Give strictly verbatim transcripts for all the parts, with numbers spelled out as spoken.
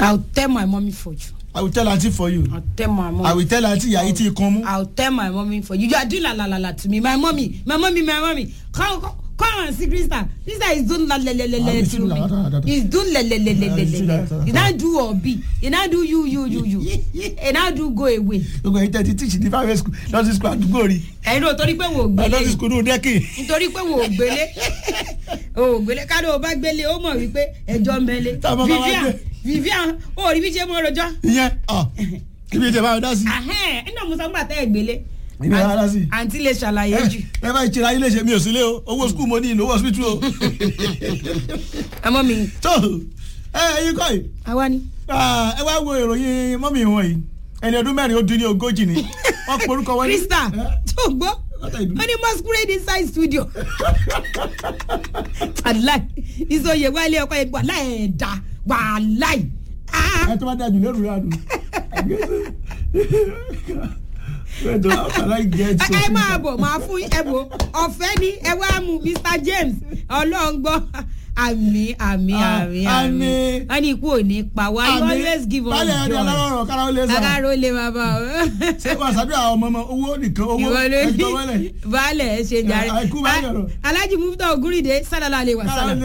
I'll tell my mommy for you. I will tell auntie for you. I'll tell my mommy. I will tell auntie yayi ti komu. I'll tell my mommy for you. You are doing la la la la to me. My mommy, my mommy, my mommy. Come, come, come and see Krista. Krista is doing la la la la la to me. He's doing la la la la la la. You now do or be. You now do you you you you. You now do go away. You go into the teach the private school. Not this school to go ri. I know. Torí pé wo gbélé. Not this school no deke. Nítorí pé wo gbélé. O gbélé ká ló bá gbélé ó mọ̀ wípé ẹjọ́ mbélé. Vivian Vivian o rí bí ṣe mo rojo. Ìyẹn ah. Ibi je ba da sí. Ahẹ́n ina mo sọ gba tẹ́ gbélé. Ibi ba da sí. Àǹtí lè ṣàlàyé jù. Ẹ bá ìtira ilé ṣe mi ò sílé o. Owó school mo ní in owó hospital o. Àmọ́ mi. So eh you koi. Àwa ni. Ah ẹ wá wo ìròyìn mommy wọn yìí. Ẹni ọdún mẹ́rin ó dín ní ogójì ni. Wọ́n porúkọ wọn ní. Krista tó gbọ́. Wọ́n ní masquerade inside studio. Wàláì ìsòye wálé ọkọ yẹn wàláì ẹ̀dá wàláì. Ẹ tó bá dájú lérò rẹ̀ àdùn. Ẹ máa bọ̀ máa fún ẹ bò ọ̀fẹ́ ni ẹ wá mú Mister James ọlọ́ngbọ́ àmì àmì àmì àmì wọ́n ní ikú ò ní pa wá you always give us joy. Bálẹ̀ ẹni alárọ̀rọ̀ kára ó lé sá. Kára ó lé bàbá o. Ṣé wàá sábẹ́ àwọn ọmọ ọmọ owó nìkan owó ẹjọ́ wẹ́lẹ̀. Bálẹ̀ ẹ ṣe jàre. Àìkú bá yọ̀rọ̀. Alhaji Mufta Oguride sálálà lè wà sálà.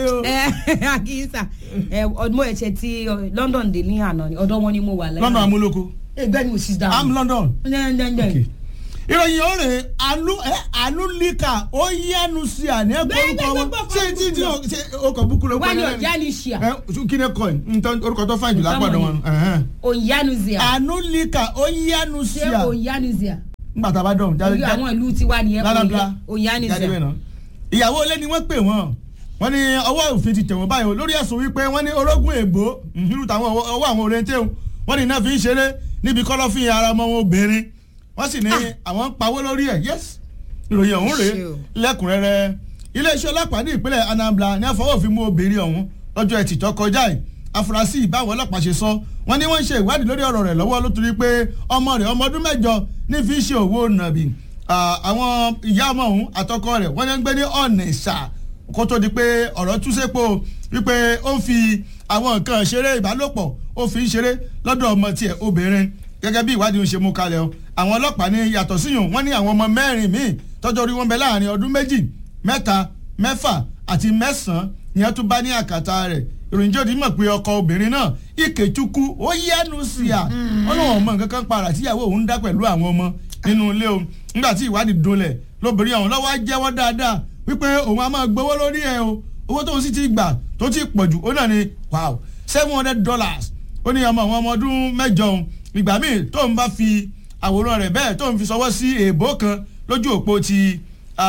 Akíyísà ọdún ẹ̀ṣẹ̀ ti London dé ní àná ọ̀dọ̀ wọn ni mo wà lẹ́yìn. London amúlòkó. Ẹgbẹ́ ni mo sì dáhùn. I'm London. Okay. Ìròyìn ọ̀rẹ́ àánú ẹ̀ àánú líkà ó yánu sí àní ẹ̀kọ́ orúkọ wọn ṣé tí tí o kò búkú ló pẹ́ lẹ́nu. wọ́n ní ọ̀já ni ṣíà. ẹ kí ni kọ́ ẹ̀ orúkọ tó fàájì lápàdé wọn. Òyánuzia. àánú líkà ó yánu sí à. ṣé Òyánuzia. nígbà tá a bá dọ̀hún jáde jáde. àwọn ìlú tiwa nìyẹn Òyánuzia. ìyàwó ilé ni wọ́n pè wọ́n wọ́n ní ọwọ́ òfin ti tẹ̀ wọ́n báyìí lórí ẹ̀sùn wípé wọ́n ní orógùn ègbó irú táwọn ọwọ́ àwọn òrèǹtẹ̀ wọ́n ní iná fi ń ṣeré níbi kọ́lọ́fín ara ọmọ wọn obìnrin wọ́n sì ní àwọn ń pawó lórí ẹ̀ yes ìròyìn ọ̀hún rèé lẹ́kùnrẹ́rẹ́ iléeṣẹ́ ọlọ́pàá ní ìpínlẹ̀ Anambra ní àfọwọ́fin mú obìnrin ọ̀hún lọ́jọ́ ẹtì tó kọjá yìí afurasí ìbáwọ̀ ọlọ́pàá ṣe sọ wọ́n ní wọ́n ń ṣe ìwádìí lórí ọ̀rọ̀ rẹ̀ lọ́wọ́ ló torí pé ọmọ rẹ̀ ọmọ ọdún mẹ́jọ ní fi ṣe òwò nàbì àwọn ìyá ọmọ ọ̀hún àtọkọ rẹ̀ wọ́n ní ń gbé ní Ọ̀nìṣà kó tó di pé ọ̀rọ̀ tú sépo wípé ó ń fi àwọn nǹkan ṣeré ìbálòpọ̀ ó fi ń ṣeré lọ́dọ̀ ọmọ tiẹ̀ obìnrin gẹ́gẹ́ bí ìwádìí ń ṣe mú kalẹ̀ o àwọn ọlọ́pàá ní yàtọ̀ síyùn wọ́n ní àwọn ọmọ mẹ́rin míì tọ́jọ́ orí wọn bẹ láàrin ọdún méjì mẹ́ta mẹ́fà àti mẹ́sàn-án ìyẹn tún bá ní àkàtà rẹ̀ ìròyìn jòdì mọ̀ pé ọkọ obìnrin náà Ikechukwu ó yẹnu sí à ó lóun ọmọ nǹkan kan para tíyàwó òun dá pẹ̀lú àwọn ọmọ nínú ilé o nígbà tí ìwádìí dolẹ̀ lóbìnrin ọ̀hún lọ́wọ́ á jẹ́wọ́ dáadáa wípé òun á máa gbowó lórí ẹ̀ o owó tóun sì ti gbà tó ti pọ̀jù ó náà ní wow seven hundred dollars ó ní ọmọ àwọn ọmọ ọdún mẹ́jọ òun ìgbà míì tó ń bá fi àwòrán rẹ̀ bẹ́ẹ̀ tó ń fi sọwọ́ sí èèbó kan lójú òpó ti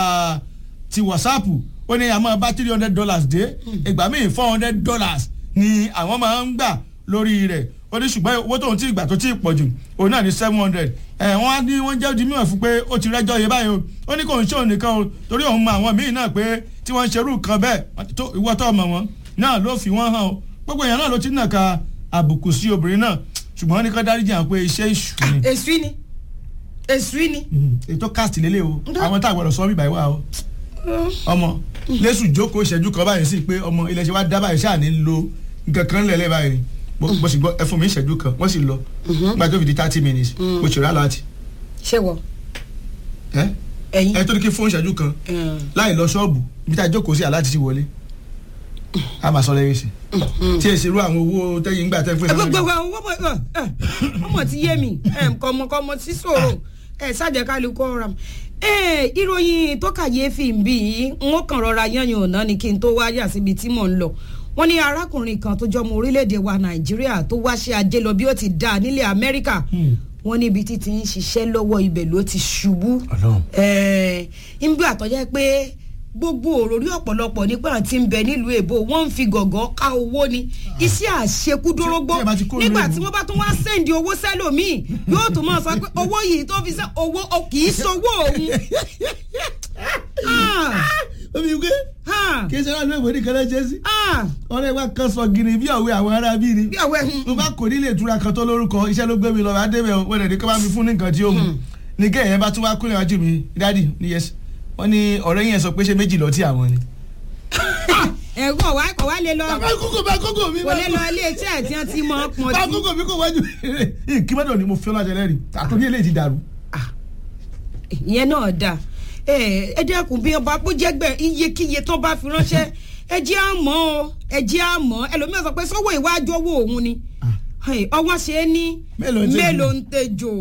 ti WhatsApp ó ní àmọ́ bá three hundred dollars dé ìgbà míì four hundred dollars ni àwọn máa ń gbà lórí rẹ̀ ó ní ṣùgbọ́n owó tóun ti gbà tó ti pọ̀ jù òun náà ní seven hundred ẹ̀ wọ́n á ní wọ́n jẹ́ di mímọ̀ fún pé ó ti rẹ́jọ́ yẹ báyìí o ó ní kò ń ṣe òun nìkan o torí òun mọ àwọn míì náà pé tí wọ́n ń ṣerú kan bẹ́ẹ̀ ìwọ́ tó mọ̀ wọ́n náà ló fi wọ́n hàn o gbogbo èèyàn náà ló ti nà ka àbùkù sí obìnrin náà ṣùgbọ́n ní ká dáríjì hàn pé iṣẹ́ ìṣù ni. èsù ni èsù ni. ètò cast lélẹ̀ o àwọn tá a gbọ́dọ̀ sọ bíbá ìwà o ọmọ lẹ́sùn jókòó ìṣẹ́jú kan báyìí sí pé ọmọ ilé ṣe wá dá báyìí ṣáà ní lo nǹkan kan lẹ́lẹ́ báyìí bó sì gbọ́ ẹ fún mi ìṣẹ́jú kan wọ́n sì lọ nígbà tó fi di thirty minutes mo ṣe rà láti. ṣé wọ. ẹ ẹ tó ní kí fún ìṣẹ́jú kan láì lọ ṣọ́ọ̀bù ibi tá a jókòó sí aláàtì ti wọlé a máa sọ lẹ́yìn sí tí èsì irú àwọn owó tẹ́yìn gbà tẹ́ fún ẹ gbogbo àwọn owó ọmọ ti yé mi kọmọkọmọ tí sọ̀rọ̀ ẹ ṣàjẹ́ kálukú ọ̀rọ̀ mi. ìròyìn tó kàyéfì ń bí yìí wọn kàn rọra yányàn ọ̀nà ni kí n tó wáyà síbi tí mò ń lọ wọ́n ní arákùnrin kan tó jọmọ orílẹ̀-èdè wa Nàìjíríà tó wá ṣe ajé lọ bí ó ti dá nílẹ̀ Amẹ́ríkà wọ́n níbi tí ti ń ṣiṣẹ́ lọ́wọ́ ibẹ̀ ló ti ṣubú ń bí àtọ́jẹ́ pé gbogbo òròrí ọ̀pọ̀lọpọ̀ nípa àti ń bẹ nílùú èbó wọ́n ń fi gọ̀gọ́ ká owó ni iṣẹ́ àṣekúdórógbó nígbà tí wọ́n bá tún wá sẹ́ndì owó sẹ́lòmíì yóò tún máa sọ pé owó yìí tó fi sẹ́ owó kì í sowó òun. omi ìwé kì í ṣe aláàánú ìwé nìkan lẹ́jẹ̀ sí ọ̀rẹ́ wa kan sọ gírí bí ọ̀wé àwọn ará bí ni mo bá kò nílé ìtura kan tó lórúkọ iṣẹ́ ló gbé mi lọ adébẹ̀ wọ́n ẹ̀dẹ̀ kí wọ́n bá mi fún ní nǹkan tí ó mu ní kẹ́hìn bá tún wá kúnlẹ̀ wájú mi dádì ní yẹsì wọ́n ní ọ̀rẹ́ yẹn sọ pé ṣé méjì lọ tí àwọn ni ẹ̀gbọ́n wa kò wá lè lọ. bá kókò bá kókò mi. kò lè lọ ilé iṣẹ́ ẹ̀ tí wọ́n ti mọ̀ ọ́ pọ̀ sí. bá kókò mi kò wájú. kí mọ́tò ni mo fi ọlá jẹlẹ́rì àtúndí eléyìí ti dàrú. ìyẹn náà dà ẹ dẹ́kun bí ọba bó jẹ́ gbẹ iyekíye tó bá fi ránṣẹ́ ẹ jẹ́ àmọ́ o ẹ jẹ́ àmọ́ ẹlòmíràn sọ pé sọ́wọ́ ìwájú owó òun ni ọwọ́ ṣe é ní mélòó ń tẹjọ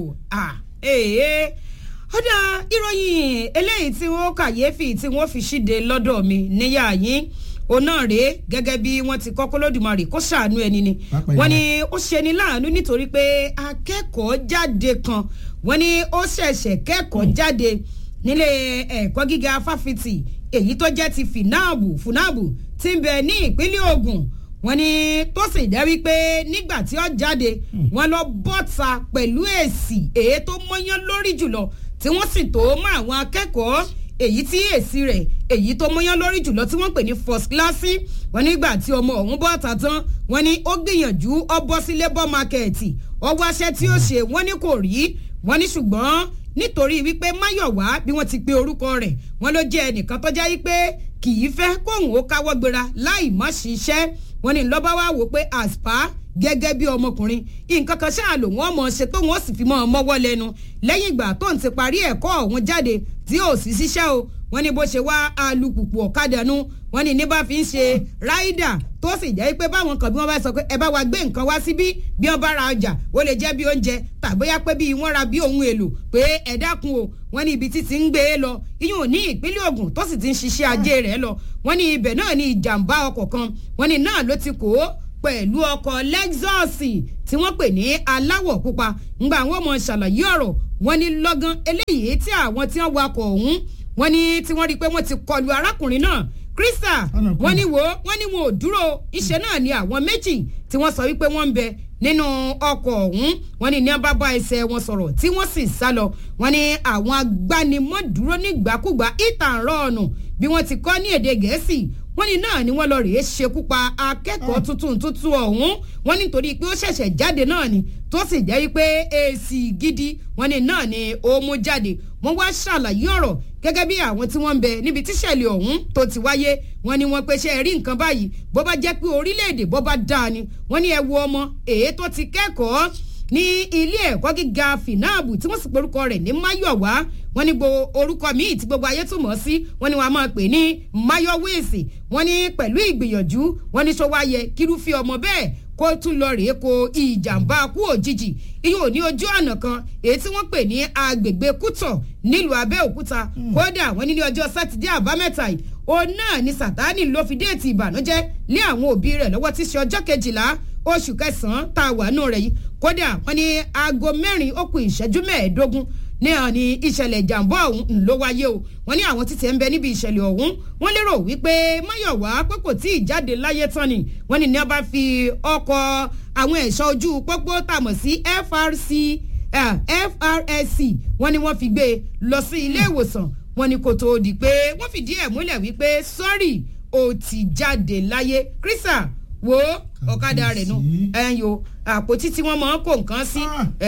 ọ̀dà ìròyìn eléyìí tí wọ́n kàyéfì tí wọ́n fi ṣíde lọ́dọ̀ mi níyà yín òun náà rèé gẹ́gẹ́ bí wọ́n ti kọ́kọ́ lódìmọ̀rì kó ṣàánú ẹni ni wọ́n ní ó ṣe ní láàánú nítorí pé akẹ́kọ̀ọ́ jáde kan wọ́n ní ó ṣẹ̀ṣẹ̀ kẹ́kọ̀ọ́ jáde nílé ẹ̀kọ́ gíga fáfitì èyí tó jẹ́ ti fìnáàbù fúnáàbù tí ń bẹ ní ìpínlẹ̀ Ògùn wọ́n ní tó sì jẹ́ wípé nígbà tí ó jáde wọ́n lọ bọ́ta pẹ̀lú èsì èyí tó mọ́yán lórí jùlọ tí wọ́n sì tó mọ́ àwọn akẹ́kọ̀ọ́ èyí tí èsì rẹ̀ èyí tó mọ́yán lórí jùlọ tí wọ́n pè ní first class wọ́n nígbà tí ọmọ ọ̀hún bọ́ta tán wọ́n ní ó gbìyànjú ó bọ́ sí labour market ó wáṣẹ́ tí ó ṣe wọ́n ní kò rí wọ́n ní ṣùgbọ́n nítorí wípé Máyọ̀wá bí wọ́n ti pe orúkọ rẹ̀ wọ́n ló jẹ́ ẹnìkan tó jẹ́ wípé kì í fẹ́ kóhùn ó káwọ́ gbéra láì má ṣiṣẹ́ wọ́n ní lọ́ba wá wò pé àspa gẹ́gẹ́ bí ọmọkùnrin nǹkan kan ṣáà lò wọ́n mọ̀ ṣe tó wọ́n sì fi mọ́ ọ mọ́wọ́ lẹ́nu lẹ́yìn ìgbà tó ń ti parí ẹ̀kọ́ ọ̀hún jáde tí ò sì ṣiṣẹ́ o wọ́n ní bó ṣe wá alùpùpù ọ̀kadà nu wọ́n ní ní bá fi ń ṣe ráìdà tó sì jẹ́ pé báwọn kan bí wọ́n bá sọ pé ẹ bá wa gbé nǹkan wá síbí bí wọ́n bá ra ọjà ó lè jẹ́ bí oúnjẹ tàbóyá pé bí wọ́n ra bí ohun èlò pé ẹ dákun o wọ́n ní ibi tí ti ń gbé e lọ iyún ní ìpínlẹ̀ Ògùn tó sì ti ń ṣiṣẹ́ ajé rẹ̀ lọ wọ́n ní ibẹ̀ náà ní ìjàmbá ọkọ̀ kan wọ́n ní náà ló ti kó pẹ̀lú ọkọ̀ Lexus tí wọ́n pè ní aláwọ̀ pupa ńgbà àwọn ọmọ ṣàlàyé ọ̀rọ̀ wọ́n ní lọ́gán eléyìí tí àwọn tí wọ́n wakọ̀ ọ̀hún wọ́n ní tí wọ́n rí i pé wọ́n ti kọlu arákùnrin náà Krista wọ́n ní wo wọ́n ní wọn ò dúró iṣẹ́ náà ní àwọn méjì tí wọ́n sọ wípé wọ́n ń bẹ nínú ọkọ̀ ọ̀hún wọ́n ní ní wọ́n bá bá ẹsẹ̀ wọn sọ̀rọ̀ tí wọ́n sì sá lọ wọ́n ní àwọn agbanimọ̀dúró nígbàkúgbà ìtàn rọ̀ọ̀nù bí wọ́n ti kọ́ ní èdè Gẹ̀ẹ́sì wọ́n ní náà ni wọ́n lọ rèé ṣekú pa akẹ́kọ̀ọ́ tuntun tuntun ọ̀hún wọ́n nítorí pé ó ṣẹ̀ṣẹ̀ jáde náà ni tó sì jẹ́ wípé èsì gidi wọ́n ní náà ni ó mú jáde wọ́n wá ṣàlàyé ọ̀rọ̀ gẹ́gẹ́ bí àwọn tí wọ́n ń bẹ níbi tíṣẹ̀lẹ̀ ọ̀hún tó ti wáyé wọ́n ní wọ́n pe ṣe rí nǹkan báyìí bó bá jẹ́ pé orílẹ̀-èdè bó bá dáa ni wọ́n ní ẹ wo ọmọ èyí tó ti kẹ́kọ̀ọ́ ní ilé ẹ̀kọ́ gíga fìnáàbù tí wọ́n sì porúkọ rẹ̀ ní Máyọ̀wá wọ́n ní gbogbo orúkọ míì tí gbogbo ayé túmọ̀ sí wọ́n ní wọ́n á máa pè ní Máyọ̀wéèsì wọ́n ní pẹ̀lú ìgbìyànjú wọ́n ní sọ wáyé kírúfẹ́ ọmọ bẹ́ẹ̀ kó tún lọ rèé ko ìjàmbá kú òjijì iyò ní ojú ọ̀nà kan èyí tí wọ́n pè ní agbègbè Kútọ̀ nílùú Abẹ́òkúta kódà wọ́n ní ní ọjọ́ sátidé àbámẹ́ta yìí òun náà ni Sátánì ló fi déètì ìbànújẹ́ lé àwọn òbí rẹ̀ lọ́wọ́ tí í ṣe ọjọ́ kejìlá oṣù kẹsàn-án tá a wà nù rẹ̀ yìí kódà wọ́n ní aago mẹ́rin ó kù ìṣẹ́jú mẹ́ẹ̀ẹ́dógún ní àní ìṣẹ̀lẹ̀ ìjàmbá ọ̀hún ló wáyé o wọ́n ní àwọn títí ẹ̀ ń bẹ níbi ìṣẹ̀lẹ̀ ọ̀hún wọ́n lérò wípé Máyọ̀wá pé kò tí ì jáde láyé tán ni wọ́n ní ní wọ́n bá fi ọkọ̀ àwọn ẹ̀ṣọ́ ojú pópó tàmọ̀ sí F R C F R S C wọ́n ní wọ́n fi gbé e lọ sí ilé ìwòsàn wọ́n ní kó tó di pé wọ́n fìdí ẹ̀ múlẹ̀ wípé sọ́rí ó ti jáde láyé Krista wo ọ̀kadà rẹ̀ nù ẹ̀yìn o àpótí tí wọ́n máa ń kó nǹkan sí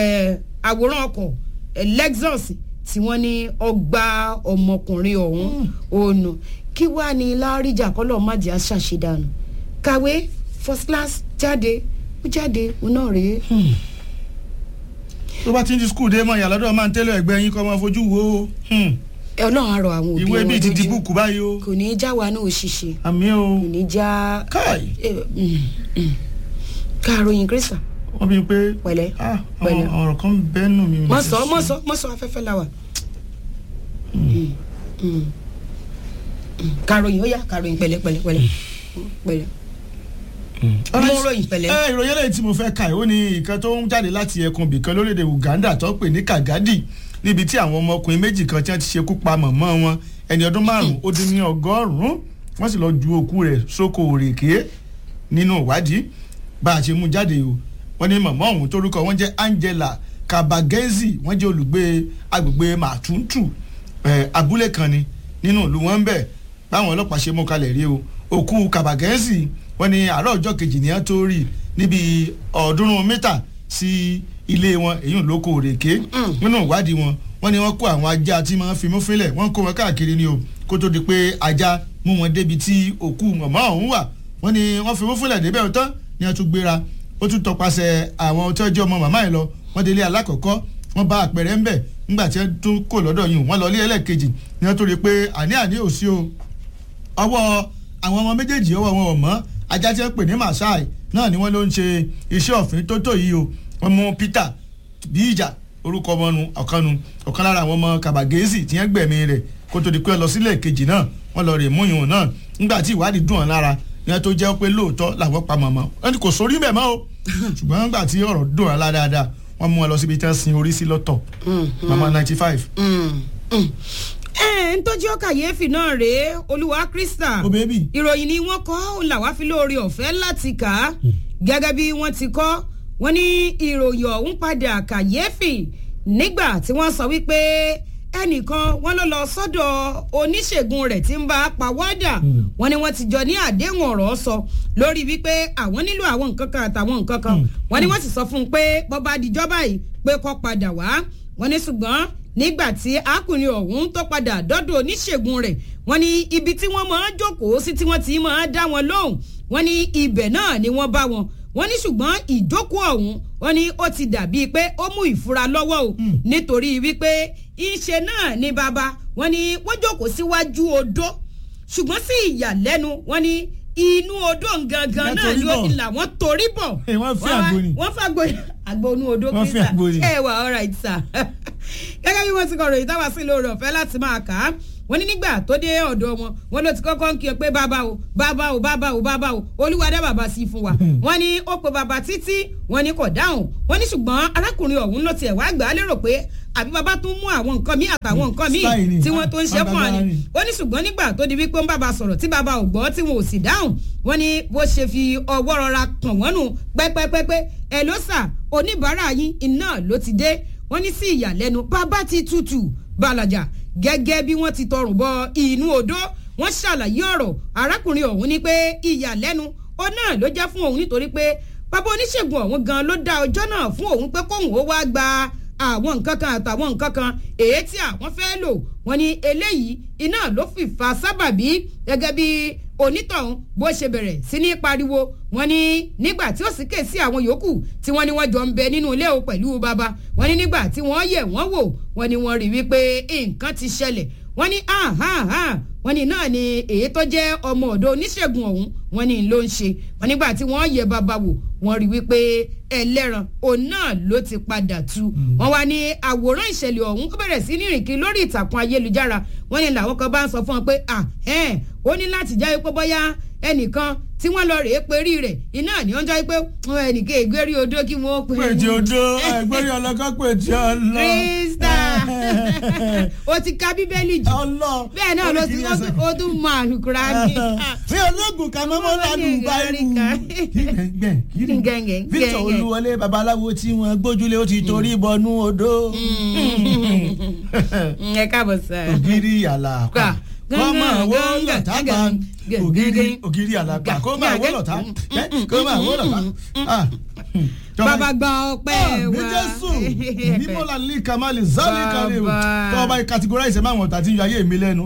àwòrán ọkọ̀ Lexus tí wọ́n ní ọgbà ọmọkùnrin ọ̀hún òònù kí wàá ní láríjà kọ́lọ́ májì aṣàṣedànù kàwé first class jáde ó jáde òun náà rèé. tó bá ti ń di skul dé mọ ìyàlọ́dọ̀ máa ń tẹ́lẹ̀ ẹgbẹ́ yín kọ́ máa fojú wo o. ẹ náà á rọ àwọn òbí wọn ìwé bíi ti di búùkù báyìí o. kò ní í já wa náà òṣìṣẹ́. àmì o. kò ní í já. káì. kàròyìn Krista. wọ́n bí pé pẹ̀lẹ́ pẹ̀lẹ́ ọ̀rọ̀ kan bẹ́ẹ̀ nù mí. mọ sọ mọ sọ mọ sọ afẹ́fẹ́ la wa. kàròyìn ó yá kàròyìn pẹ̀lẹ́ pẹ̀lẹ́ pẹ̀lẹ́ pẹ̀lẹ́. mo ròyìn pẹ̀lẹ́. ẹ ìròyìn eléyìí tí mo fẹ́ ka ó ní ìkan tó ń jáde láti ẹkùn bìkan lórílẹ̀‐èdè Uganda tó pè ní Kagadi níbi tí àwọn ọmọkùnrin méjì kan tí wọ́n ti ṣekú pa mọ̀mọ́ wọn ẹni ọdún márùn-ún ó dín ní ọgọ́rùn-ún wọ́n sì lọ ju òkú rẹ̀ sóko òrèké nínú ìwádìí bá a ṣe mú jáde o wọ́n ní mọ̀mọ́ ọ̀hún torúkọ wọn jẹ́ Angela Kabagezi wọ́n jẹ́ olùgbé agbègbè Màtúntù abúlé kan ni nínú ìlú wọn bẹ̀ báwọn ọlọ́pàá ṣe mú kalẹ̀ rí o òkú Kabagezi wọ́n ní àárọ̀ ọjọ́ kejì ní wọ́n tó rí níbi ọ̀ọ́dúnrún mítà sí ilé wọn èyí lóko òrèké nínú ìwádìí wọn wọ́n ní wọ́n kó àwọn ajá tí wọ́n fi mú fílẹ̀ wọ́n kó wọn káàkiri ni o kó tó di pé ajá mú wọn débi tí òkú màmá ọ̀hún wà wọ́n ní wọ́n fi wọ́n fúnlẹ̀ débẹ̀ tán ni wọ́n tún gbéra ó tún tọpasẹ̀ àwọn tí wọ́n jẹ́ ọmọ màmá yìí lọ wọ́n délé alákọ̀ọ́kọ́ wọ́n bá àpẹẹrẹ ńbẹ̀ nígbà tí wọ́n tún kò lọ́dọ̀ yìí wọ́n lọ ilé ẹlẹ́ẹ̀kejì ni wọ́n tó rí i pé àní àní ò sí o ọwọ́ àwọn ọmọ méjèèjì ọwọ́ wọn ò mọ́ ajá tí wọ́n pè ní Masai náà ni wọ́n ló ń ṣe iṣẹ́ ọ̀fìn tó tó yìí o wọ́n mú Peter bí ìjà orúkọ ọmọ nu ọ̀kan nu ọ̀kan lára àwọn ọmọ Kabagezi tí wọ́n gbẹ̀mí rẹ̀ kó tó di pé lọ sílé kejì náà wọ́n lọ rè mú ìhùn náà nígbà tí ìwádìí dùn ọ́n lára ní wọ́n tó jẹ́ pé lóòótọ́ làwọn pa màmá wọ́n kò sórí mẹ́ mọ́ o ṣùgbọ́n nígbà tí ọ̀rọ̀ dùn ọ́n lára dáadáa wọ́n mú wọn lọ síbi tí wọ́n sin orí sí lọ́tọ̀ màmá ninety five. ẹ ń tọ́jú kàyéfì náà rèé olúwa Krista ìròyìn ni wọ́n kọ́ làwa fi lóore ọ̀fẹ́ láti kà á gẹ́gẹ́ bí wọ́n ti kọ́ wọ́n ní ìròyìn ọ̀hún padà kàyéfì nígbà tí wọ́n sọ wípé ẹnìkan wọ́n ló lọ sọ́dọ̀ oníṣègùn rẹ̀ tí ń bá pàwádà wọ́n ní wọ́n ti jọ ní àdéhùn ọ̀rọ̀ sọ lórí wípé àwọn nílò àwọn nǹkan kan àtàwọn nǹkan kan wọ́n ní wọ́n sì sọ fún un pé bọ́ba àdìjọ́ báyìí pé kó padà wá wọ́n ní ṣùgbọ́n nígbà tí akùnrin ọ̀hún tó padà dọ́dọ̀ oníṣègùn rẹ̀ wọ́n ní ibi tí wọ́n máa ń jókòó sí tí wọ́n ti máa ń dá wọn lóhùn wọ́n ní ibẹ̀ náà ni wọ́n bá wọn wọ́n ní ṣùgbọ́n ìjókòó ọ̀hún wọ́n ní ó ti dàbí pé ó mú ìfura lọ́wọ́ o nítorí wípé ìṣe náà ní bàbá wọ́n ní wọ́n jókòó síwájú odó ṣùgbọ́n sí ìyàlẹ́nu wọ́n ní inú odó gangan náà ni ó ti là wọ́n torí bọ̀ wọ́n fi àgbo ni wọ́n fi àgbo àgbo inú odó kírísà ẹ wà all right sir gẹ́gẹ́ bí wọ́n ti kọ ròyìn táwa sí lórí ọ̀fẹ́ láti máa kà á wọ́n ní nígbà tó dé ọ̀dọ̀ wọn wọ́n ló ti kọ́kọ́ ń kí ọ pé bàbá o bàbá o bàbá o bàbá o olúwa dá bàbá sí fún wa wọ́n ní ó pe bàbá títí wọ́n ní kò dáhùn wọ́n ní ṣùgbọ́n arákùnrin ọ̀hún ló tiẹ̀ wá gbà á lérò pé àbí bàbá tún mú àwọn nǹkan míì àtàwọn nǹkan míì tí wọ́n tó ń ṣe fún wa ni wọ́n ní ṣùgbọ́n nígbà tó di wípé ń bàbá sọ̀rọ̀ tí bàbá ò gbọ́ tí wọn ò sì dáhùn wọ́n ní bó ṣe fi ọwọ́ rọra kàn wọ́n nù pẹ́pẹ́pẹ́pẹ́ ẹ̀ ló sà oníbàárà yín iná ló ti dé wọ́n ní sí ìyàlẹ́nu bàbá ti tutù bàlàjà gẹ́gẹ́ bí wọ́n ti tọrùn bọ inú odó wọ́n ṣàlàyé ọ̀rọ̀ arákùnrin ọ̀hún ní pé ìyàlẹ́nu ó náà ló jẹ́ fún òun nítorí pé bàbá oníṣègùn ọ̀hún gan ló dá ọjọ́ náà fún òun pé kóun ó wá gba àwọn nǹkan kan àtàwọn nǹkan kan èyí tí àwọn fẹ́ lò wọ́n ní eléyìí iná ló fìfà sábàbí gẹ́gẹ́ bí onítọ̀hún bó ṣe bẹ̀rẹ̀ sí ní pariwo wọ́n ní nígbà tí ó sì ké sí àwọn yòókù tí wọ́n ní wọ́n jọ ń bẹ nínú ilé o pẹ̀lú bàbá wọ́n ní nígbà tí wọ́n yẹ̀ wọ́n wò wọ́n ní wọ́n rí wípé nǹkan ti ṣẹlẹ̀ wọ́n ní wọ́n ní náà ni èyí tó jẹ́ ọmọ ọ̀dọ̀ oníṣègùn ọ̀hún wọ́n ní ló ń ṣe wọ́n nígbà tí wọ́n yẹ̀ bàbá wò wọ́n rí wípé ẹlẹ́ran òun náà ló ti padà tu wọ́n wá ní àwòrán ìṣẹ̀lẹ̀ ọ̀hún ó bẹ̀rẹ̀ sí ní rìnkì lórí ìtàkùn ayélujára wọ́n ní làwọn kan bá ń sọ fún wọn pé ah ẹ̀ ó ní láti jẹ́ pé bóyá ẹnìkan tí wọ́n lọ rèé perí rẹ̀ iná ni wọ́n jẹ́ pé ẹnìkan ègbérí odó kí wọ́n pè é. pèjì odó ẹgbẹ́rí ọlọ́kọ́ pèjì ọlọ́. Krista o ti ka bíbélì jù bẹ́ẹ̀ náà ló ti o tún mọ àlùkùrá ní. fi ológun kan mọ́mọ́ lánàá báyìí. Victor Olúwọlé babaláwo tí wọ́n gbójúlé ó ti torí bọnú odó. ẹ káàbọ̀ sá. ògiri àlàpà kó máa wó lọ́tà bá ògiri ògiri àlàpà kó máa wó lọ́tà kó máa wó lọ́tà. bàbá gba ọpẹ́ wa. mi jésù mímọ́lá ní kamali zali kari o tó ọba categorize ẹ̀ máa wọ̀n tàbí yọ ayé mi lẹ́nu.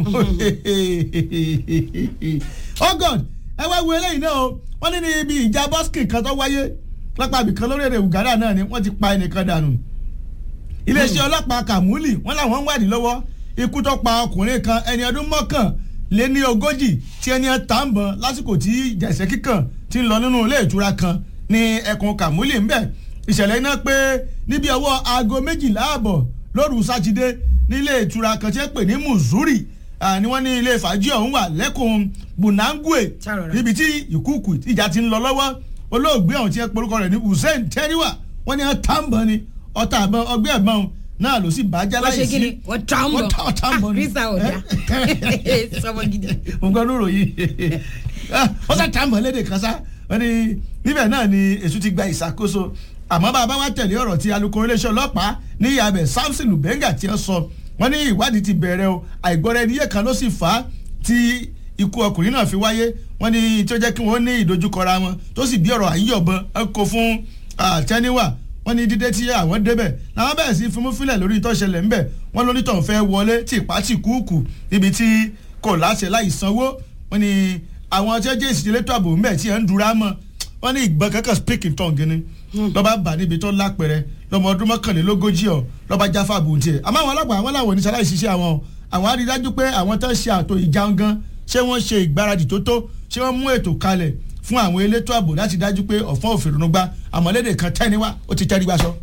oh god ẹ wá wo eléyìí náà o wọ́n ní ní ibi ìjà bọ́sìkì kan tó wáyé lápá ibìkan lórí èdè Uganda náà ni wọ́n ti pa ẹnìkan dànù. iléeṣẹ́ ọlọ́pàá Kàmúlì wọ́n làwọn ń wádìí lọ́wọ́ ikú tó pa ọkùnrin kan ẹni ọdún mọ́kàn lé ní ogójì tí ẹni ẹ̀ tà ń bọ̀ lásìkò tí jẹ̀sẹ̀ kíkàn ti ń lọ nínú ilé ìtura kan ní ẹkùn Kàmúlì ńbẹ̀ ìṣẹ̀lẹ̀ iná pé níbi ọwọ́ aago méjìlá ààbọ̀ lóru sátidé ní ilé ìtura kan tí ẹ pè ní Muzuri ni wọ́n ní ilé fàájì ọ̀hún wà lẹ́kùn Bunangwe níbi tí ìkúùkù ìjà ti ń lọ lọ́wọ́ olóògbé ọ̀hún tí ẹ porúkọ rẹ̀ ní Hussein Teriwa wọ́n ní ẹ̀ tà ń bọ̀ ni ọta àbọ̀ ọgbẹ́ ẹ̀gbọ́n náà ló sì bàjẹ́ láì sí. wọ́n ṣe kí ni wọ́n tà ń bọ̀ àrísà ọ̀dà sọmọ gidi. mo gbọ́ lóru yìí wọ́n sá tà ń bọ̀ lédè kan sá wọ́n ní níbẹ̀ náà ni èṣù ti gba ìṣàkóso àmọ́ bàbá wa tẹ̀lé ọ̀rọ̀ tí alukoro iléeṣẹ́ ọlọ́pàá ní ìyàbẹ̀ Samson Lubenga tí ó sọ wọ́n ní ìwádìí ti bẹ̀rẹ̀ o àìgbọ́ra ẹni yé kan ló sì fà á tí ikú ọkùnrin náà fi wáyé wọ́n ní tí ó jẹ́ kí wọ́n ní ìdojúkọra wọn tó sì bí ọ̀rọ̀ àyíyọ̀bọ̀n ẹ̀kọ́ fún Tẹ́níwà wọ́n ní dídé tí àwọn débẹ̀ làwọn bẹ̀rẹ̀ sí fimúfilẹ̀ lórí ìtọ́ṣẹlẹ̀ ńbẹ̀ wọ́n lónítọ̀ fẹ́ wọlé tí ìpá tì kúùkù níbi tí kò láṣẹ láì sanwó wọ́n ní àwọn tí wọ́n jẹ́ ìsìlẹ̀ tó àbò mẹ́ẹ̀ tí wọ́n ń dura mọ́ wọ́n ní ìgbọ́n kankan speak in tongue ni lọ́ba bà níbi tó lápẹ̀rẹ̀ lọ́mọ ọdún mọ́kànlélógójì ọ̀ lọ́ba jáfà bùntì ẹ̀ àmọ́ àwọn ọlọ́pàá àwọn làwọn oníṣẹ́ aláìṣiṣẹ́ àwọn àwọn á rí dájú pé àwọn tó ń ṣe àtò ìjà gan ṣé wọ́n ṣe ìgbáradì tó tó ṣé wọ́n mú ètò kalẹ̀ fún àwọn elétò ààbò láti dájú pé ọ̀fọ́n òfin gba àmọ́lédè kan tẹ́niwá ó ti tẹ́rí gbaṣọ.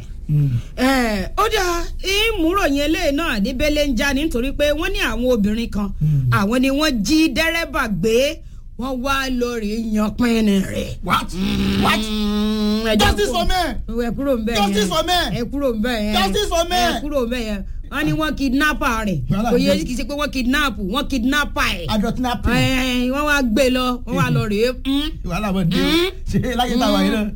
ó dá ìmúròyìn eléyìí náà níbẹ̀lẹ̀ ń já nítorí pé wọ́n ní àwọn obìnrin kan àwọn ni wọ́n jí dẹ́rẹ́bà gbé wọ́n wá lórí yanpinni rẹ̀. what what justice for men ẹ kúrò ń bẹ̀ yẹn justice for men ẹ kúrò ń bẹ̀ yẹn justice for men ẹ kúrò ń bẹ̀ yẹn wọ́n ní wọ́n kidnapper rẹ̀ kò yẹ kì í ṣe pé wọ́n kidnap wọ́n kidnapper ẹ̀. adọ̀tínapì. wọ́n wá gbé lọ wọ́n wá lọ rèé. wàhálà wọn dé o ṣe láyé táwa yìí náà.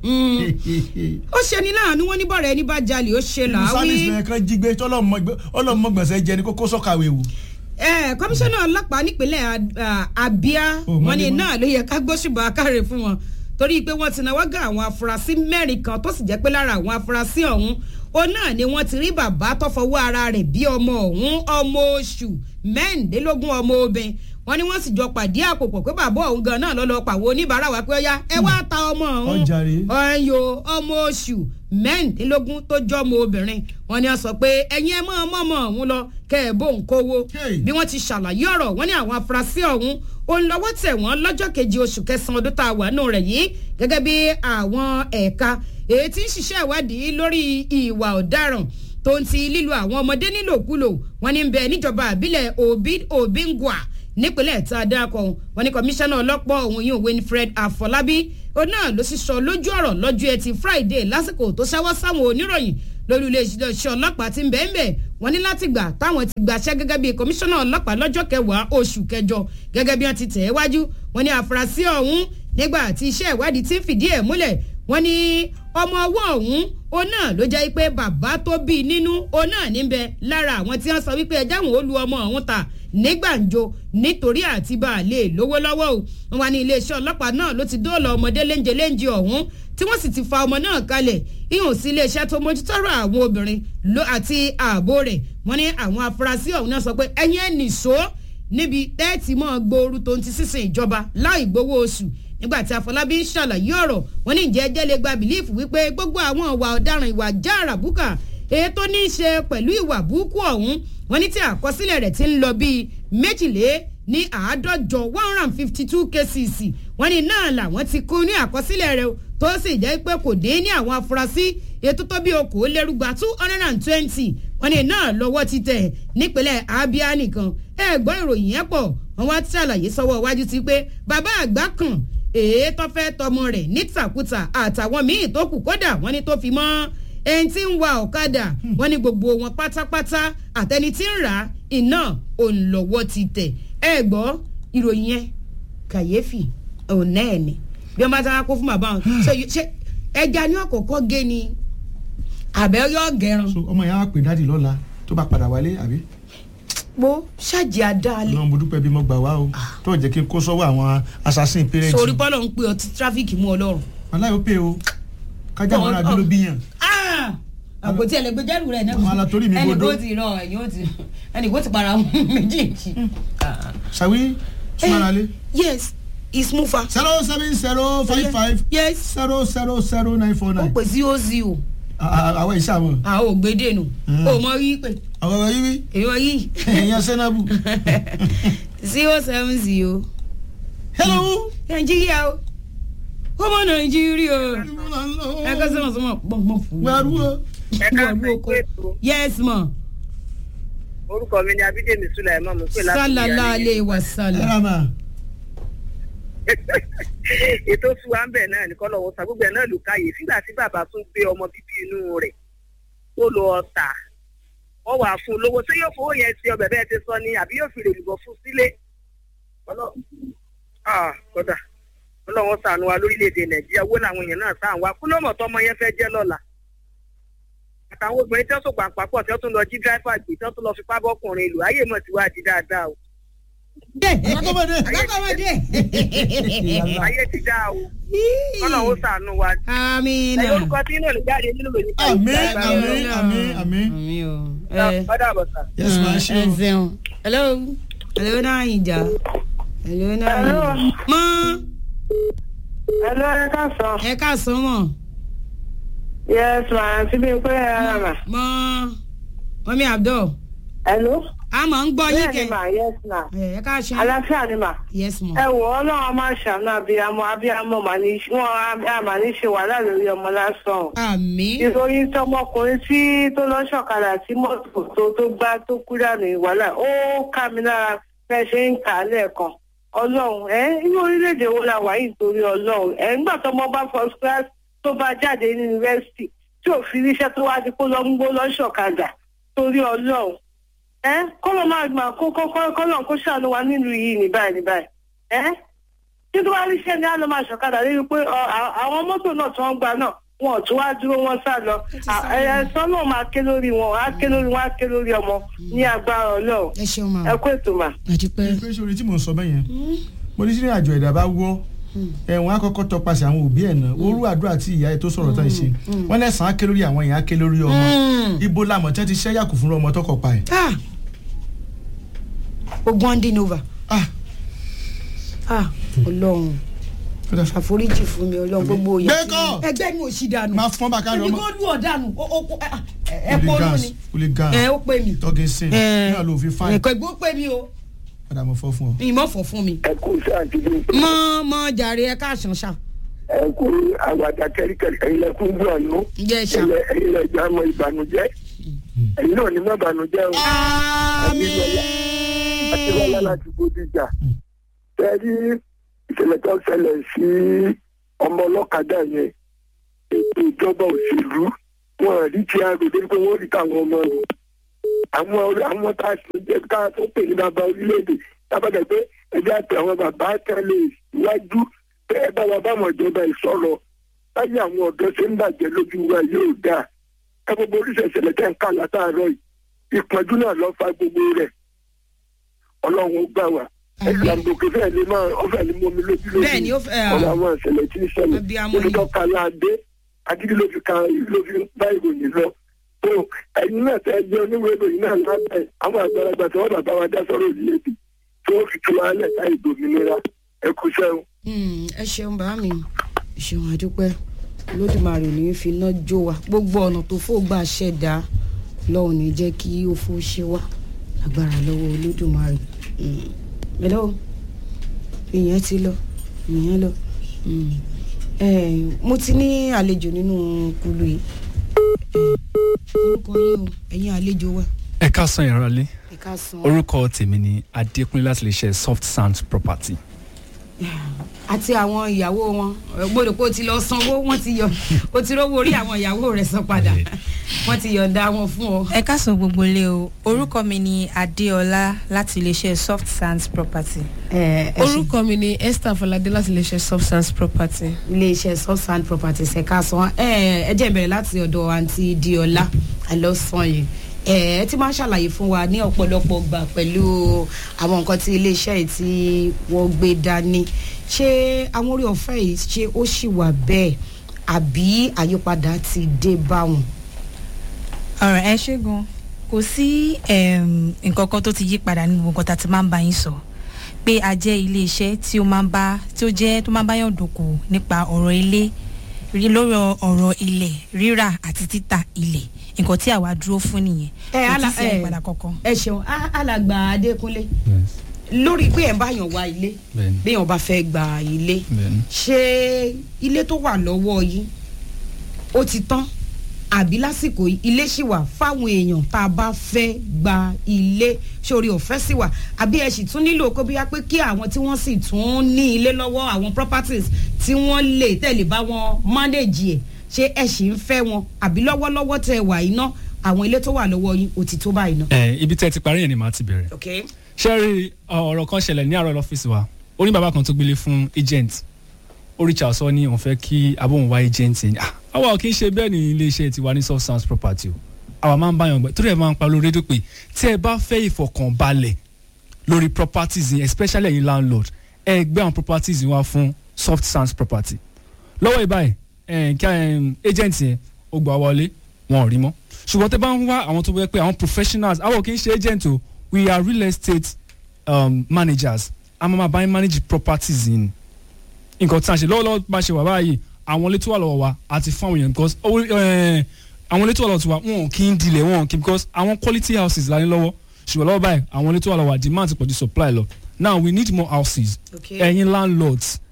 ó ṣe ní láàánú wọn ní bọ̀rẹ̀ ẹni bá jalè ó ṣe làáwí. sábìsì rẹ̀ kan jí gbé ọlọ́mọgbọ̀nsẹ̀ jẹ ni kókó sọ́kàwé wò. kọmíṣánná ọlọ́pàá nípínlẹ̀ Abia wọn ní náà ló yẹ ká gbóṣùbà káre fún wọn torí pé wọ́n ti náwó gan àwọn afurasí mẹ́rin kan tó sì jẹ́ pé lára àwọn afurasí ọ̀hún ó náà ni wọ́n ti rí bàbá tó fọwọ́ ara rẹ̀ bí ọmọ ọ̀hún ọmọ oṣù mẹ́rìndínlógún ọmọ obìnrin wọ́n ní wọ́n sì jọ pàdé àpòpọ̀ pé bàbá ọ̀hún gan náà lọ́lọ́ pàwọ́ oníbàárà wa pé ó yá ẹ wá ta ọmọ ọ̀hún ọ̀yọ́ ọmọ oṣù mẹ́rìndínlógún tó jọ́ ọmọ obìnrin wọ́n ní wọ́n sọ pé ẹ̀yin ẹ mọ́ ọmọ ọmọ ọ̀hún lọ kẹ́ ẹ̀ bó ń kówó bí wọ́n ti ṣàlàyé ọ̀rọ̀ wọ́n ní àwọn afurasí ọ̀hún òun lọ́wọ́ tẹ̀ wọ́n lọ́jọ́ kejì oṣù kẹsàn-án ọdún tá a wà nù rẹ̀ yìí gẹ́gẹ́ bí àwọn ẹ̀ka èyí tí ń ṣiṣẹ́ ìwádìí lórí ìwà ọ̀daràn tó ń ti lílo àwọn ọmọdé nílòkulò wọ́n ní bẹ níjọba àbílẹ̀ Obingwa nípínlẹ̀ tá a dákọ̀ wọ́n ní kọmíṣánná ọlọ́pàá ọ̀hún yìí Winfred Afọlábí ó náà ló sì sọ lójú ọ̀rọ̀ lọ́jọ́ ẹtì Friday lásìkò tó ṣẹ́wọ́ sáwọn oníròyìn lórí iléeṣẹ́ ọlọ́pàá tí ń bẹ́ẹ̀ bẹ́ẹ̀ wọ́n ní láti gbà táwọn ti gbàṣẹ́ gẹ́gẹ́ bí kọmíṣánná ọlọ́pàá lọ́jọ́ kẹwàá oṣù kẹjọ gẹ́gẹ́ bí wọ́n ti tẹ̀ ẹ́ wájú wọ́n ní àfúrásì ọ̀hún nígbà tí iṣẹ́ ìwádìí ti ń fìdí ẹ̀ múlẹ̀ wọ́n ní ọmọ ọwọ́ ọ̀hún ó náà ló jẹ́ pé bàbá tó bí nínú ó náà níbẹ̀ lára àwọn tí wọ́n sọ wípé ẹjẹ́ wọn ó lu ọmọ ọ̀hún ta ní gbàǹjo nítorí àti bá a lè lówó lọ́wọ́ o wọ́n wá ní iléeṣẹ́ ọlọ́pàá náà ló ti dóòlà ọmọdé léńjẹ léńjẹ ọ̀hún tí wọ́n sì ti fa ọmọ náà kalẹ̀ ihò sí iléeṣẹ́ tó mójútọ́rọ̀ àwọn obìnrin àti ààbò rẹ̀ wọ́n ní àwọn afurasí ọ̀hún náà sọ pé ẹ̀yin ẹ̀ nìṣó níbi tẹ́ẹ̀tì mọ́ gbooru tó ń ti sísìn ìjọba láì gbowó oṣù nígbà tí Afọlábí ń ṣàlàyé ọ̀rọ̀ wọ́n ní ìjẹ́ ẹjẹ́ lè gba bìlífù wípé gbogbo àwọn ìwà ọ̀daràn ìwà jáàrà búkà èyí tó ní í ṣe pẹ̀lú ìwà burúkú ọ̀hún wọ́n ní tí àkọsílẹ̀ rẹ̀ ti ń lọ bíi méjìlé ní àádọ́jọ one hundred and fifty two cases wọ́n ní náà làwọn ti kú ní àkọsílẹ̀ rẹ̀ tó sì jẹ́ pé kò dé ní àwọn afurasí ètò tó bí okòólérúgba two hundred and twenty wọ́n ní náà lọ́wọ́ ti tẹ̀ nípínlẹ̀ Abia nìkan ẹ gbọ́ ìròyìn yẹn pọ̀ wọ́n wá ṣàlàyé sọ́wọ́ iwájú sí pé bàbá àgbà kan èé tó fẹ́ tọmọ rẹ̀ ní tàkútà àtàwọn míì tó kù kódà wọ́n ní tó fi mọ́ ẹni tí ń wa ọ̀kadà wọ́n ní gbogbo wọn pátápátá àtẹni tí ń rà iná òǹlọ́wọ́ ti tẹ̀ ẹ gbọ́ ìròyìn yẹn kàyéfì ọ̀nà ẹ̀ ni bí wọ́n bá tara kó fún bàbá wọn ṣe ẹja ní ọ̀kọ̀ọ̀kọ̀ gé ni àbẹ́yọ̀ gẹ̀rán. ọmọ yẹn á pè dáàdì lọ́la tó bá padà wálé àbí. mo ṣáàjì àdáálé. ọlọ́run mo dúpẹ́ bí mo gbà wá o tó jẹ́ kí n kó sọ́wọ́ àwọn assassin parents. sori bọ́lọ̀ ń pe ọtí tráfíkì mú ọlọ́run. aláyọ̀ pé o kájà àwọn ará dúró bíyàn. àpótí ẹlẹgbẹjẹrù rẹ náà àwọn alátorí mi gbọdọ ẹnì kò ti rọ ẹnì kò ti para méjèèjì. ṣàwí súnmọ́nalé. yes ismufa. zero seven zero five five. yes. zero zero zero nine four nine. ó pè sí ozi o. àwọn iṣẹ́ àwọn. àwọn ògbédè nù. o mọ rí pé. àwọn ọmọ yìí wí. èèyàn yìí. èèyàn sẹ́nàbù. zero seven zero. hello. nàìjíríà o ọmọ nàìjíríà ẹ kọ́ sọ́mọ̀ sọ́mọ̀ gbọ̀ngbọ̀n fún mi. wàrú o. ẹ ká fẹ́ kó ètò. yes ma. orúkọ mi ni abídèmí sulaimon mo pè láti. sálàlá alẹ́ wa sálà. ẹ rà máa. ètò fún wa ń bẹ̀ náà nìkan lọ́wọ́ sa gbogbo ẹ̀ náà ló káyè sígbà tí bàbá tún gbé ọmọ bíbí inú rẹ̀ tó lọ ọ̀tà wọ́n wà fún un lówó ṣé yóò fowó yẹn ṣe ọbẹ̀ bẹ́ẹ̀ ti sọ ni àbí yóò fi lè lùbọ̀ fún sílé. kódà ọlọ́wọ́ ṣàánú wa lórílẹ̀‐èdè nàìjíríà owó làwọn èèyàn náà sáà wá kú ló mọ̀ tọmọ yẹn fẹ́ jẹ́ lọ́la. àtàwọn obìnrin tí wọ́n tún pàǹpà pọ̀ tí wọ́n tún lọ jí dráìfà gbé tí wọ́n tún lọ fipá bọ́kùnrin lò ayé mọ̀ tí wàá di dáadáa o. ayé ti dá o ọlọ́wọ́ ṣàánú wa. àmín. ẹ orúkọ tí inú olùjáde nínú ìròyìn. àmín àmín àmín àmín. àmín o. ọ̀dà àbọ̀sà. yes ma ṣe ẹ ṣeun. hello hello náà ìjà hello náà. Hello. mọ́ Hello, ẹ káàsán. ẹ káàsán mọ̀. Yes, ma, àǹtí mi pé ara mà. mọ́ mọ́mí Abdul. Hello. a máa ń gbọ́ yín Bẹ́ẹ̀ kẹ́. ni mà, yes ma. ẹ káàsán. Àlàáfíà ni mà. yes mọ̀. Ẹ wò ó náà máa ṣàánú abiyamọ abiyamọ mà ní wọn a mà ní ṣe wàhálà lórí ọmọ lásán. àmín. Ìròyìn tọmọkùnrin tí tó lọ ṣọ̀kadà tí mọ́tò tó tó gbá tó kú dànù ìwàhálà ó ká mi lára fẹ́ ṣe ń kà á lẹ́ẹ̀kan. Ọlọ́run ẹ inú orílẹ̀-èdè wo la wà yìí nítorí Ọlọ́run ẹ nígbà tọmọ bá first class tó bá jáde ní yunifásitì tí ò fi ríṣẹ́ tó wá di kó lọ ń gbó lọ ṣọ̀kadà torí Ọlọ́run ẹ kọ́lọ́ máa gbà kó kọ́lọ́ kó ṣàánú wa nílùú yìí ní báyìí ní báyìí ẹ tí tó bá ríṣẹ́ ni á lọ máa ṣọ̀kadà lórí pé àwọn mọ́tò náà tó ń gba náà wọn ò tún wá dúró wọn sá lọ ẹ̀sán náà máa ké lórí wọn á ké lórí wọn á ké lórí ọmọ ní agbára Ọlọ́run ẹ ṣeun ma. ẹ kó ètò mà. àdúpẹ́. pé sórí tí mò ń sọ bẹ́ẹ̀ yẹn mo ní sínú àjọ ẹ̀dá bá wọ́ ẹ̀wọ̀n àkọ́kọ́ tọpasẹ̀ àwọn òbí ẹ̀ náà orú àdúrà tí ìyá ẹ̀ tó sọ̀rọ̀ tán ṣe wọ́n lẹ́sàn-án ké lórí àwọn èèyàn ké lórí ọmọ ibo làmọ̀ tẹ́ ti ṣẹ́ yàkù fún ọmọ tọkọ pa ẹ̀. ogun andin over. Ọlọ́run ṣàforíjì fún mi Ọlọ́run gbogbo òye. gbẹ́kọ̀ ẹgbẹ́ mi ò sí dànù. máa fọ́n bàkà lọ́mọ. èmi kò lù ọ́ dànù ẹ pọ́nú ni. hooligan ẹ ó pè mí. tọ́gì sìn náà ló fi fáìn. ẹ̀kọ́ ìgbó pè mí o. padà mo fọ́ fún ọ. ìmọ̀ fọ̀ fún mi. ẹ kú sí àǹtí mi. mọ mọ jàre ẹ káàsán ṣá. ẹ kú àwàdà kẹríkẹrí ẹ̀yin lẹ fún gbọ àánú. ǹjẹ́ ṣá. ẹ̀yin lẹ jẹ àmọ́ ìbànújẹ́. ẹ̀yin náà ní má bànújẹ́ o. àmín. àti wàhálà láti Bódìjà. tẹ́rí ìṣẹ̀lẹ̀ tó ṣẹlẹ̀ sí ọmọ ọlọ́kadà yẹn ètò ìjọba òṣèlú wọn rí tí a rò débi pé wọ́n rí táwọn ọmọ rò àwọn àwọn tá a ṣe jẹ́ ká tó pè ní bàbá orílẹ̀-èdè tábàdà pé ẹgbẹ́ àti àwọn bàbá tẹ́lẹ̀ iwájú pé ẹ bá wa báwọn ìjọba ìsọ̀rọ̀ láyé àwọn ọ̀dọ́ ṣe ń bàjẹ́ lójú wa yóò dáa ẹ gbogbo oríṣiríṣi ìṣẹ̀lẹ̀ tẹ́ ń kà látàárọ̀ yìí ìpọ́njú náà lọ́ fa gbogbo rẹ̀ Ọlọ́run ó gbà wá ìlànàbòkè fẹ́ẹ̀ ni máa ọ̀fẹ́ ni mo mi lójú lójú bẹ́ẹ̀ ni ó fẹ́ ọ̀rọ̀ àwọn ìṣẹ̀lẹ̀ tí ń ṣẹlẹ̀ olùdó kala adé agídí ló fi ka ló fi bá ìròyìn lọ tó ẹ̀yin náà tẹ́ jẹ́ oníwèé ìròyìn náà lábẹ́ àwọn àgbàlagbà tí wọ́n bàbá wa dá sọ́rọ̀ yìí lébi tí wọ́n fi tú wa lẹ̀ ká ìgbòmìnira ẹ kú sẹ́wọ̀n. ẹ ṣeun bá mi ṣeun àdúpẹ́ Olódùmarè ní fi iná jó wa gbogbo ọ̀nà tó fò gbà ṣẹ̀dá lọ́wọ́ ní jẹ́ kí ó fò ṣe wá agbára lọ́wọ́ Olódùmarè. Hello ìyẹn ti lọ ìyẹn lọ mo ti ní àlejò nínú kulu yìí orúkọ yín o ẹ̀yin àlejò wa. ẹ káàsán yàrá lé ẹ káàsán. orúkọ tèmi ni Adékúnlé láti lè ṣe Soft Sound Property. àti àwọn ìyàwó wọn gbọ́dọ̀ pé o ti lọ sanwó wọ́n ti yọ o ti rówó orí àwọn ìyàwó rẹ̀ san padà wọ́n ti yọ̀ǹda wọn fún ọ. ẹ káàsán gbogbo ilé o orúkọ mi ni Adéọlá láti iléeṣẹ́ Soft Sound Property. orúkọ mi ni Esther Fọládé láti iléeṣẹ́ Soft Sound Property. iléeṣẹ́ Soft Sound Property ṣe káàsán ẹ jẹ́ ìbẹ̀rẹ̀ láti ọ̀dọ̀ àǹtí Díọlá àlọ́sàn yìí ẹ ti máa ń ṣàlàyé fún wa ní ọ̀pọ̀lọpọ̀ gbà pẹ̀lú àwọn nǹkan tí iléeṣẹ́ yìí tí wọ́n gbé dání ṣé àwọn orí ọ̀fẹ́ yìí ṣé ó ṣì wà bẹ́ẹ̀ àbí àyípadà ti dé bá wọn. ọ̀rọ̀ ẹ ṣé gan kò sí nǹkan kan tó ti yí padà nínú nǹkan tá a ti máa ń bá yín sọ pé a jẹ́ iléeṣẹ́ tí ó máa ń bá tí ó jẹ́ tó máa ń bá yàn dòkòwò nípa ọ̀rọ̀ ilé lórí ọ̀rọ̀ ilẹ̀ rírà àti títà ilẹ̀ nǹkan tí àwa dúró fún nìyẹn kò tí sí àyípadà kankan. ẹ ṣeun alàgbà Adékúnlé lórí pé ẹ̀ ń bá yàn wá ilé bí yàn bá fẹ́ gba ilé ṣé ilé tó wà lọ́wọ́ yín ó ti tán àbí lásìkò ilé ṣì wà fáwọn èèyàn tá a bá fẹ́ gba ilé sórí ọ̀fẹ́ sì wà àbí ẹ sì tún nílò kó bíyá pé kí àwọn tí wọ́n sì tún ní ilé lọ́wọ́ àwọn properties tí wọ́n lè tẹ̀lé bá wọn manage ẹ̀ ṣé ẹ sì ń fẹ́ wọn àbí lọ́wọ́lọ́wọ́ tẹ wà iná àwọn ilé tó wà lọ́wọ́ yín ó ti tó báyìí náà. ẹ ibi tẹ́ ti parí yẹn ni màá ti bẹ̀rẹ̀. okay. ṣé rí ọ̀rọ̀ kan ṣẹlẹ̀ ní àárọ̀ lọ́fíìsì wa ó ní bàbá kan tó gbélé fún agent ó rí charles ọ ní òun fẹ́ kí abóhùn wá agent ni àwa kì í ṣe bẹ́ẹ̀ ní iléeṣẹ́ tiwa ní Soft Sound Property o àwa máa ń báyọ̀ gbẹ torí ẹ̀ máa ń pa lórí rédíò pé tí ẹ bá fẹ́ ìfọ̀kànbalẹ̀ lórí properties yẹn especially ẹ̀yin landlord ẹ gbé àwọn properties yẹn wá fún Soft Sound Property lọ́wọ́ ìbáyìí kí agent yẹn ó gbà wọlé wọn ò rí mọ́ ṣùgbọ́n tẹ́ bá ń wá àwọn tó wẹ́ pé àwọn professionals àwọn kì í ṣe agent o we are real estate um, managers a máa bá yín manage properties yìí nǹkan tí a ṣe lọ́wọ́lọ́wọ́ bá ṣe wà báyìí àwọn ilé tó wà lọ́wọ́ wa àti fún àwọn èèyàn because àwọn ilé tó wà lọ́wọ́ tiwa wọn kì í dilẹ̀ wọn kì í because àwọn quality houses la ní lọ́wọ́ ṣùgbọ́n lọ́wọ́ báyìí àwọn ilé tó wà lọ́wọ́ wa demand ti pọ̀ ju supply lọ now we need more houses ẹ̀yin landlords